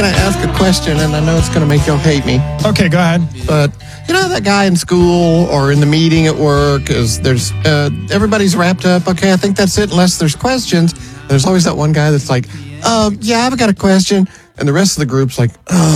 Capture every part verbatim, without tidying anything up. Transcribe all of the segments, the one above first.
going to ask a question, and I know it's going to make y'all hate me. Okay, go ahead. But you know that guy in school or in the meeting at work is there's uh, everybody's wrapped up. Okay, I think that's it. Unless there's questions, there's always that one guy that's like, "Uh, yeah, I've got a question," and the rest of the group's like,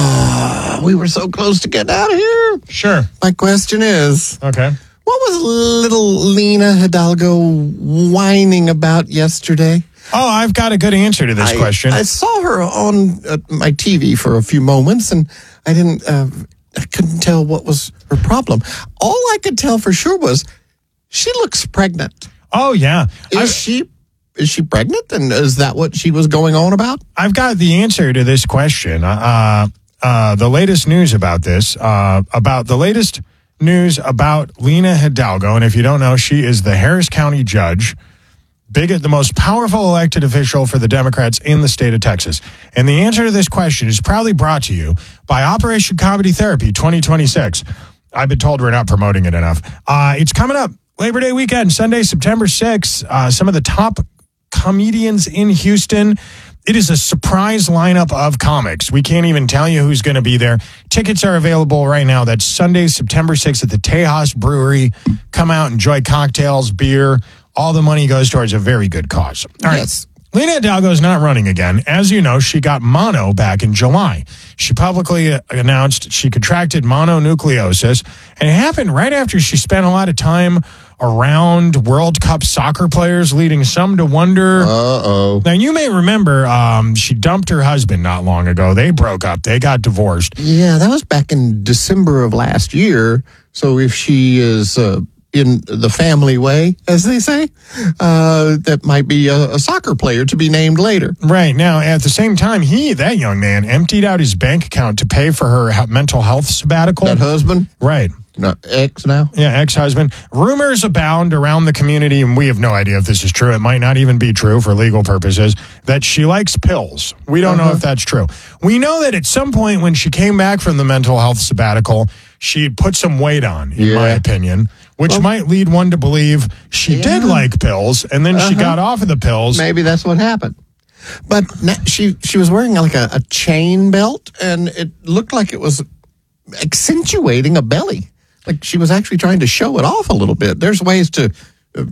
"Oh, we were so close to getting out of here." Sure. My question is, okay, what was little Lena Hidalgo whining about yesterday? Oh, I've got a good answer to this I, question. I saw her on uh, my T V for a few moments, and I didn't, uh, I couldn't tell what was her problem. All I could tell for sure was she looks pregnant. Oh, yeah. Is I've, she is she pregnant, and is that what she was going on about? I've got the answer to this question. Uh, uh, the latest news about this, uh, about the latest news about Lena Hidalgo, and if you don't know, she is the Harris County judge. Big, the most powerful elected official for the Democrats in the state of Texas. And the answer to this question is proudly brought to you by Operation Comedy Therapy twenty twenty-six. I've been told we're not promoting it enough. Uh, it's coming up Labor Day weekend, Sunday, September sixth. Uh, some of the top comedians in Houston. It is a surprise lineup of comics. We can't even tell you who's going to be there. Tickets are available right now. That's Sunday, September sixth at the Tejas Brewery. Come out, enjoy cocktails, beer. All the money goes towards a very good cause. All right. Yes. Lena Hidalgo is not running again. As you know, she got mono back in July. She publicly announced she contracted mononucleosis, and it happened right after she spent a lot of time around World Cup soccer players, leading some to wonder. Uh-oh. Now, you may remember um, she dumped her husband not long ago. They broke up. They got divorced. Yeah, that was back in December of last year. So if she is uh, in the family way, as they say, uh, that might be a, a soccer player to be named later. Right. Now, at the same time, he, that young man, emptied out his bank account to pay for her he- mental health sabbatical. That husband? Right. No, ex now? Yeah, ex-husband. Rumors abound around the community, and we have no idea if this is true. It might not even be true for legal purposes, that she likes pills. We don't Uh-huh. know if that's true. We know that at some point when she came back from the mental health sabbatical, she put some weight on, in Yeah. my opinion, which Well, might lead one to believe she Yeah. did like pills, and then she Uh-huh. got off of the pills. Maybe that's what happened. But na- she she was wearing like a, a chain belt, and it looked like it was accentuating a belly. Like she was actually trying to show it off a little bit. There's ways to, uh,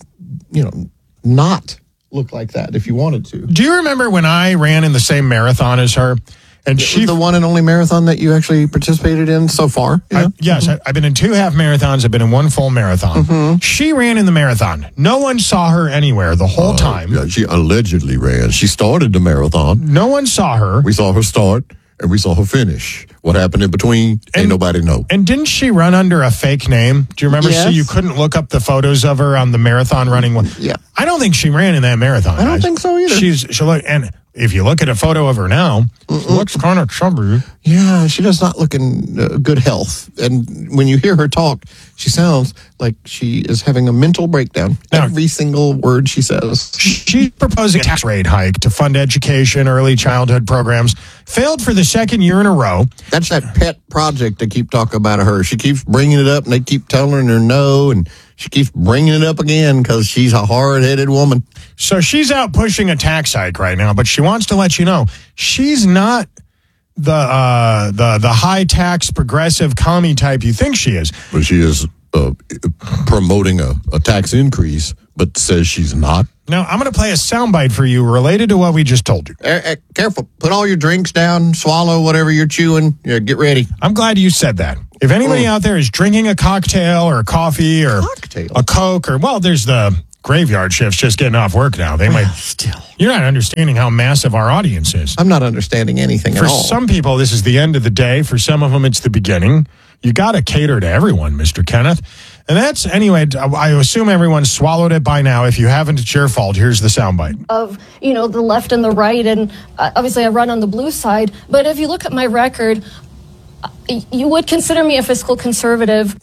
you know, not look like that if you wanted to. Do you remember when I ran in the same marathon as her? And It she was the one and only marathon that you actually participated in so far? I, Yeah. yes, I, I've been in two half marathons. I've been in one full marathon. Mm-hmm. She ran in the marathon. No one saw her anywhere the whole time. Yeah, she allegedly ran. She started the marathon. No one saw her. We saw her start, and we saw her finish. What happened in between, And- ain't nobody know. And didn't she run under a fake name? Do you remember? Yes. So you couldn't look up the photos of her on the marathon running one. Yeah. I don't think she ran in that marathon. I don't guys. think so either. She's she look and if you look at a photo of her now, she looks kind of chubby. Yeah, she does not look in uh, good health. And when you hear her talk, she sounds like she is having a mental breakdown. Now- Every single word she says. She's proposing a tax rate hike to fund education, early childhood programs. Failed for the second year in a row. That's that pet project they keep talking about of her. She keeps bringing it up, and they keep telling her no, and she keeps bringing it up again because she's a hard-headed woman. So she's out pushing a tax hike right now, but she wants to let you know she's not the uh, the the high tax progressive commie type you think she is. But she is uh, promoting a, a tax increase, but says she's not. Now I'm going to play a soundbite for you related to what we just told you. Eh, eh, careful. Put all your drinks down. Swallow whatever you're chewing. Yeah, get ready. I'm glad you said that. If anybody out there is drinking a cocktail or a coffee or Cocktail? a Coke or well, there's the graveyard shifts just getting off work now. They might. Still. You're not understanding how massive our audience is. I'm not understanding anything For at all. some people, this is the end of the day. For some of them, it's the beginning. You got to cater to everyone, Mister Kenneth. And that's, anyway, I assume everyone swallowed it by now. If you haven't, it's your fault. Here's the soundbite. Of, you know, the left and the right, and uh, obviously I run on the blue side. But if you look at my record, uh, you would consider me a fiscal conservative.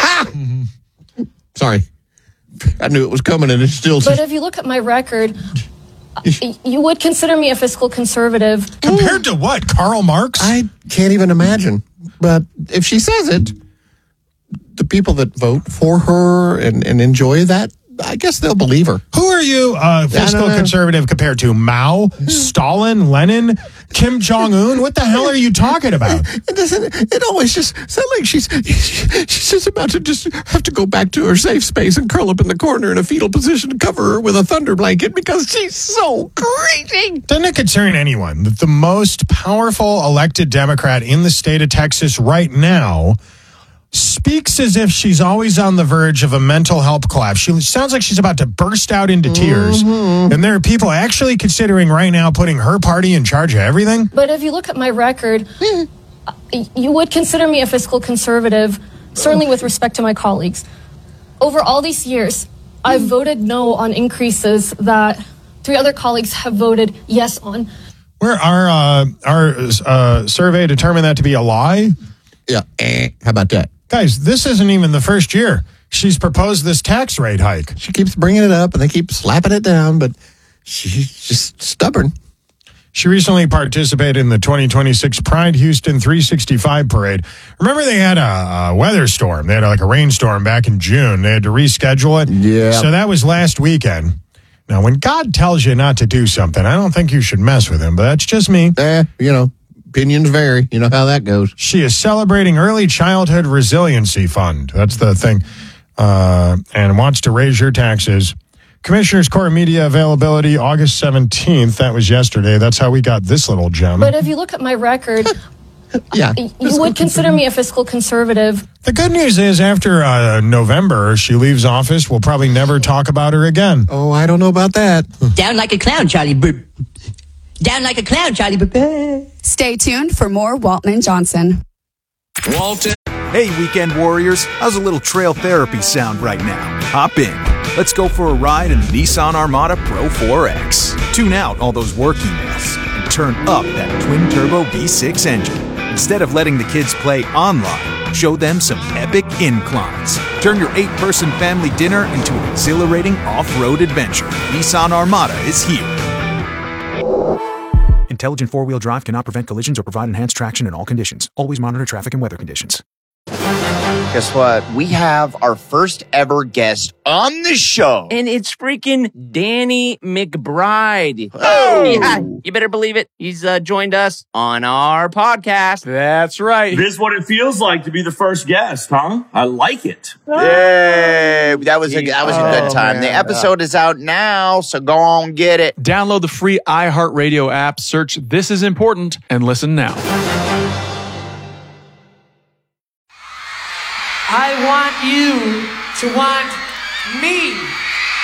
Sorry. I knew it was coming, and it's still... But if you look at my record, uh, you would consider me a fiscal conservative. Compared to what? Karl Marx? I can't even imagine. But if she says it, the people that vote for her and, and enjoy that I guess they'll believe her. Who are you, uh, fiscal know. conservative, compared to Mao, Stalin, Lenin, Kim Jong-un? What the hell are you talking about? It doesn't. It always just sounds like she's she's just about to just have to go back to her safe space and curl up in the corner in a fetal position and cover her with a thunder blanket because she's so crazy. Doesn't it concern anyone that the most powerful elected Democrat in the state of Texas right now speaks as if she's always on the verge of a mental health collapse? She sounds like she's about to burst out into tears. Mm-hmm. And there are people actually considering right now putting her party in charge of everything. But if you look at my record, you would consider me a fiscal conservative, certainly with respect to my colleagues. Over all these years, I've voted no on increases that three other colleagues have voted yes on. Where our uh, our uh, survey determined that to be a lie? Yeah. Eh, how about that? Guys, this isn't even the first year she's proposed this tax rate hike. She keeps bringing it up and they keep slapping it down, but she's just stubborn. She recently participated in the twenty twenty-six Pride Houston three sixty-five parade. Remember they had a, a weather storm. They had like a rainstorm back in June. They had to reschedule it. Yeah. So that was last weekend. Now, when God tells you not to do something, I don't think you should mess with him, but that's just me. Eh, you know, opinions vary. You know how that goes. She is celebrating Early Childhood Resiliency Fund. That's the thing. Uh, and wants to raise your taxes. Commissioner's Court media availability, August seventeenth. That was yesterday. That's how we got this little gem. But if you look at my record, Yeah. you would consider me a fiscal conservative. The good news is after uh, November, she leaves office. We'll probably never talk about her again. Oh, I don't know about that. Down like a clown, Charlie. Boop. Down like a clown, Charlie. Boop. Stay tuned for more Walton and Johnson. Walton. Hey, weekend warriors. How's a little trail therapy sound right now? Hop in. Let's go for a ride in the Nissan Armada Pro four X. Tune out all those work emails and turn up that twin-turbo V six engine. Instead of letting the kids play online, show them some epic inclines. Turn your eight-person family dinner into an exhilarating off-road adventure. Nissan Armada is here. Intelligent four-wheel drive cannot prevent collisions or provide enhanced traction in all conditions. Always monitor traffic and weather conditions. Guess what? We have our first ever guest on the show. And it's freaking Danny McBride. Oh! Yeah, you better believe it. He's uh, joined us on our podcast. That's right. This is what it feels like to be the first guest, huh? I like it. Yay! That was a, that was a good Oh, time. man. The episode is out now, so go on get it. Download the free iHeartRadio app, search This Is Important, and listen now. I want you to want me.